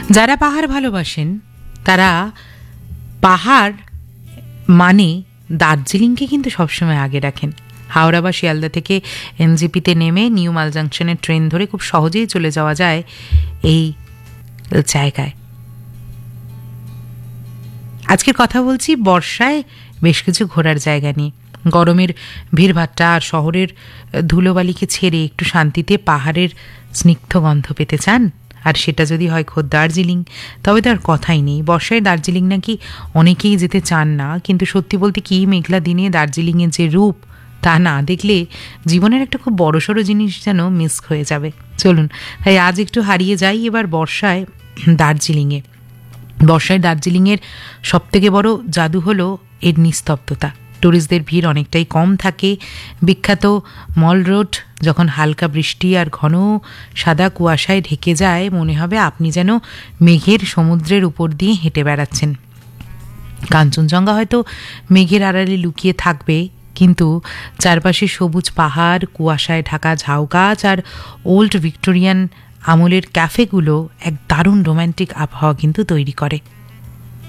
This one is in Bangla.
যারা পাহাড় ভালোবাসেন তারা পাহাড় মানে দার্জিলিংকে কিন্তু সবসময় আগে রাখেন। হাওড়া বা শিয়ালদা থেকে এনজিপিতে নেমে নিউ মাল জাংশনের ট্রেন ধরে খুব সহজেই চলে যাওয়া যায় এই জায়গায়। আজকের কথা বলছি বর্ষায় বেশ কিছু ঘোরার জায়গা নিয়ে। গরমের ভিড়ভাট্টা আর শহরের ধুলোবালিকে ছেড়ে একটু শান্তিতে পাহাড়ের স্নিগ্ধ গন্ধ পেতে চান, আর সেটা যদি হয় খোদ দার্জিলিং, তবে তার কথাই নেই। বর্ষায় দার্জিলিং নাকি অনেকেই যেতে চান না, কিন্তু সত্যি বলতে কি মেঘলা দিনে দার্জিলিংয়ের যে রূপ তা না দেখলে জীবনের একটা খুব বড়সড় জিনিস যেন মিস হয়ে যাবে। চলুন তাই আজ একটু হারিয়ে যাই এবার বর্ষায় দার্জিলিংয়ে। বর্ষায় দার্জিলিংয়ের সবথেকে বড় জাদু হলো এর নিস্তব্ধতা। ট্যুরিস্টদের ভিড় অনেকটাই কম থাকে। বিখ্যাত মল রোড যখন হালকা বৃষ্টি আর ঘন সাদা কুয়াশায় ঢেকে যায়, মনে হবে আপনি যেন মেঘের সমুদ্রের উপর দিয়ে হেঁটে বেড়াচ্ছেন। কাঞ্চনজঙ্ঘা হয়তো মেঘের আড়ালে লুকিয়ে থাকবে, কিন্তু চারপাশে সবুজ পাহাড়, কুয়াশায় ঢাকা ঝাউ গাছ আর ওল্ড ভিক্টোরিয়ান আমলের ক্যাফেগুলো এক দারুণ রোম্যান্টিক আবহাওয়া কিন্তু তৈরি করে।